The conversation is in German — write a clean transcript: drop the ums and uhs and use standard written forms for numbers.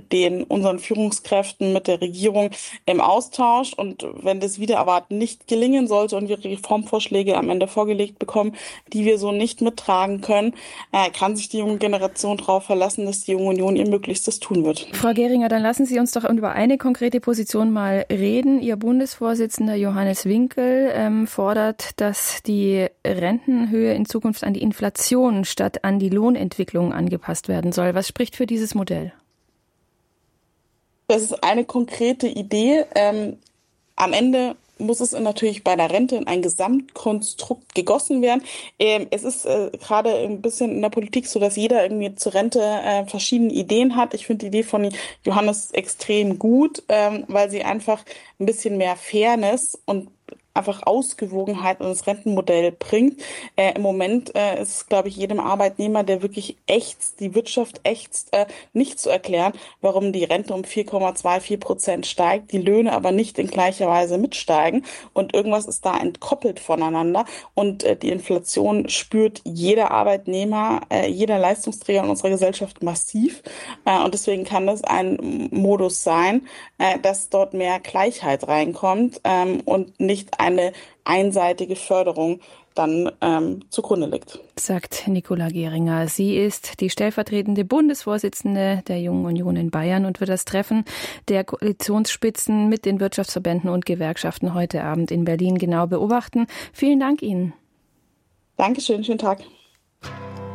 mit unseren Führungskräften, mit der Regierung im Austausch. Und wenn das wieder erwarten nicht gelingen sollte und wir Reformvorschläge am Ende vorgelegt bekommen, die wir so nicht mittragen können, kann sich die junge Generation darauf verlassen, dass die Junge Union ihr Möglichstes tun wird. Frau Geringer, dann lassen Sie uns doch über eine konkrete Position mal reden. Ihr Bundesvorsitzender Johannes Winkel fordert, dass die Rentenhöhe in Zukunft an die Inflation statt an die Lohnentwicklung angepasst werden soll. Was spricht für dieses Modell? Das ist eine konkrete Idee. Am Ende muss es natürlich bei der Rente in ein Gesamtkonstrukt gegossen werden. Es ist gerade ein bisschen in der Politik so, dass jeder irgendwie zur Rente verschiedene Ideen hat. Ich finde die Idee von Johannes extrem gut, weil sie einfach ein bisschen mehr Fairness und einfach Ausgewogenheit in das Rentenmodell bringt. Im Moment ist es, glaube ich, jedem Arbeitnehmer, der wirklich ächzt, die Wirtschaft ächzt, nicht zu erklären, warum die Rente um 4,24% steigt, die Löhne aber nicht in gleicher Weise mitsteigen. Und irgendwas ist da entkoppelt voneinander. Und die Inflation spürt jeder Arbeitnehmer, jeder Leistungsträger in unserer Gesellschaft massiv. Und deswegen kann das ein Modus sein, dass dort mehr Gleichheit reinkommt und nicht eine einseitige Förderung dann zugrunde liegt. Sagt Nicola Geringer. Sie ist die stellvertretende Bundesvorsitzende der Jungen Union in Bayern und wird das Treffen der Koalitionsspitzen mit den Wirtschaftsverbänden und Gewerkschaften heute Abend in Berlin genau beobachten. Vielen Dank Ihnen. Dankeschön, schönen Tag.